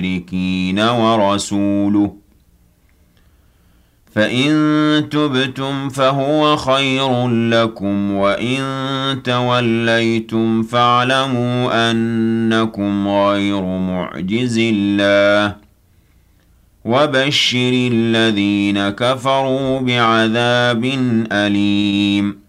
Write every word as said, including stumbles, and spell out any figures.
المشركين ورسوله فإن تبتم فهو خير لكم وإن توليتم فاعلموا أنكم غير معجز الله وبشر الذين كفروا بعذاب أليم